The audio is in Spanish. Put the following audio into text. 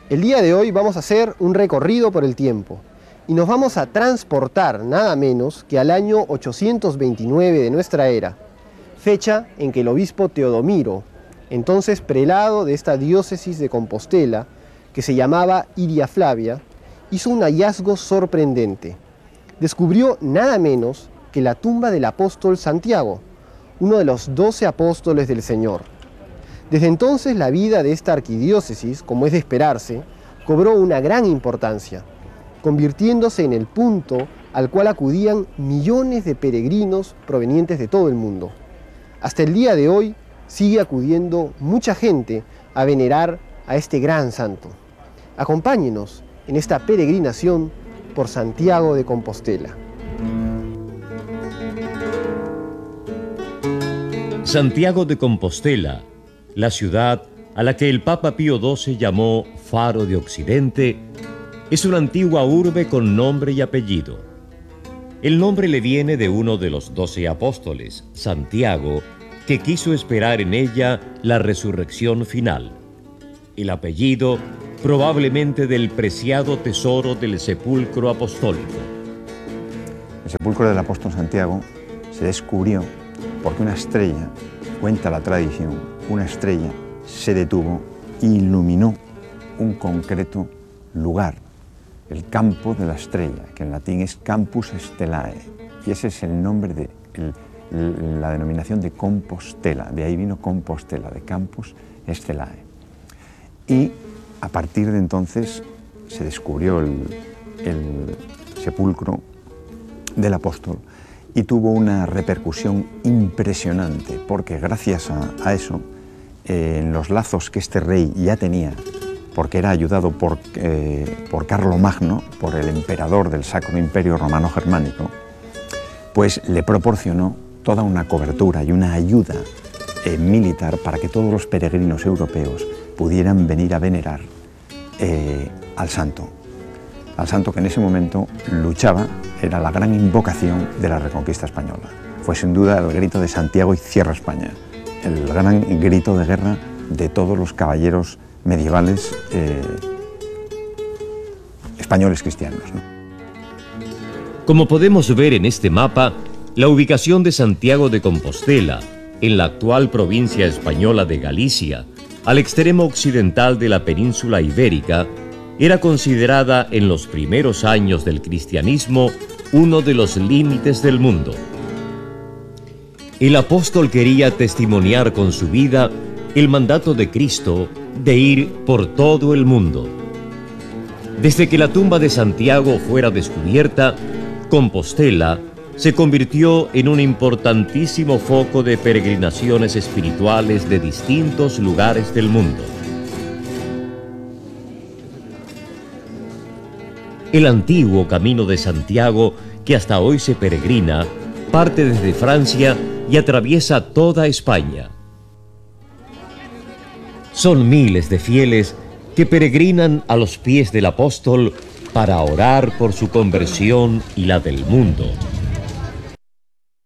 El día de hoy vamos a hacer un recorrido por el tiempo y nos vamos a transportar nada menos que al año 829 de nuestra era, fecha en que el obispo Teodomiro, entonces prelado de esta diócesis de Compostela, que se llamaba Iria Flavia, hizo un hallazgo sorprendente. Descubrió nada menos que la tumba del apóstol Santiago, uno de los 12 apóstoles del Señor. Desde entonces la vida de esta arquidiócesis, como es de esperarse, cobró una gran importancia, convirtiéndose en el punto al cual acudían millones de peregrinos provenientes de todo el mundo. Hasta el día de hoy sigue acudiendo mucha gente a venerar a este gran santo. Acompáñenos en esta peregrinación por Santiago de Compostela. Santiago de Compostela, la ciudad a la que el Papa Pío XII llamó Faro de Occidente, es una antigua urbe con nombre y apellido. El nombre le viene de uno de los 12 apóstoles, Santiago, que quiso esperar en ella la resurrección final. El apellido, probablemente del preciado tesoro del sepulcro apostólico. El sepulcro del apóstol Santiago se descubrió porque una estrella, cuenta la tradición, una estrella se detuvo e iluminó un concreto lugar, el campo de la estrella, que en latín es Campus Stellae, y ese es el nombre de la denominación de Compostela, de ahí vino Compostela, de Campus Stellae. Y a partir de entonces se descubrió el sepulcro del apóstol y tuvo una repercusión impresionante, porque gracias a eso, en los lazos que este rey ya tenía, porque era ayudado por Carlomagno, por el emperador del Sacro Imperio Romano Germánico, pues le proporcionó toda una cobertura y una ayuda militar para que todos los peregrinos europeos pudieran venir a venerar al santo que en ese momento luchaba, era la gran invocación de la Reconquista española. Fue sin duda el grito de Santiago y cierra España, el gran grito de guerra de todos los caballeros medievales españoles cristianos, ¿no? Como podemos ver en este mapa, la ubicación de Santiago de Compostela, en la actual provincia española de Galicia, al extremo occidental de la península ibérica, era considerada en los primeros años del cristianismo uno de los límites del mundo. El apóstol quería testimoniar con su vida el mandato de Cristo de ir por todo el mundo. Desde que la tumba de Santiago fuera descubierta, Compostela se convirtió en un importantísimo foco de peregrinaciones espirituales de distintos lugares del mundo. El antiguo Camino de Santiago, que hasta hoy se peregrina, parte desde Francia y atraviesa toda España. Son miles de fieles que peregrinan a los pies del apóstol para orar por su conversión y la del mundo.